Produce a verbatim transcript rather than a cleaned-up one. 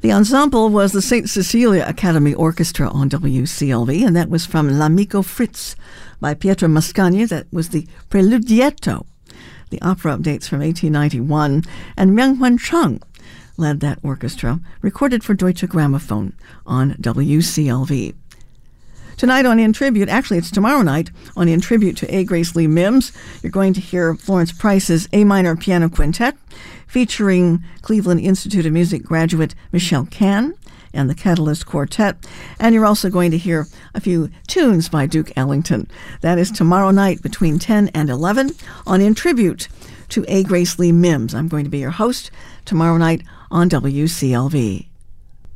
The ensemble was the Saint Cecilia Academy Orchestra on W C L V, and that was from L'Amico Fritz by Pietro Mascagni. That was the Preludietto. The opera dates from eighteen ninety-one, and Myung-Hwan Chung led that orchestra, recorded for Deutsche Grammophon on W C L V. Tonight on In Tribute, actually it's tomorrow night, on In Tribute to A. Grace Lee Mims, you're going to hear Florence Price's A Minor Piano Quintet, featuring Cleveland Institute of Music graduate Michelle Kahn and the Catalyst Quartet. And you're also going to hear a few tunes by Duke Ellington. That is tomorrow night between ten and eleven on In Tribute to A. Grace Lee Mims. I'm going to be your host tomorrow night on W C L V.